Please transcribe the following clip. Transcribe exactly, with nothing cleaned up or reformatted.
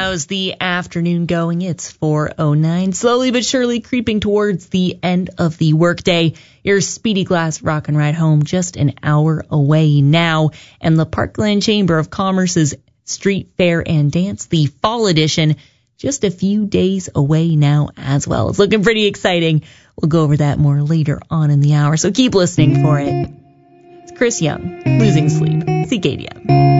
How's the afternoon going? It's four oh nine, slowly but surely creeping towards the end of the workday. Your Speedy Glass Rock and Ride home just an hour away now. And the Parkland Chamber of Commerce's Street Fair and Dance, the fall edition, just a few days away now as well. It's looking pretty exciting. We'll go over that more later on in the hour, so keep listening for it. It's Chris Young, Losing Sleep, C K D M.